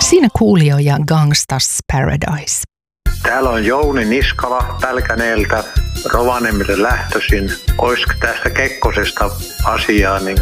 Siinä Coolio ja Gangsta's Paradise. Täällä on Jouni Niskala Pälkäneeltä, Rovaniemelle lähtöisin. Olisiko tästä Kekkosesta asiaa, niin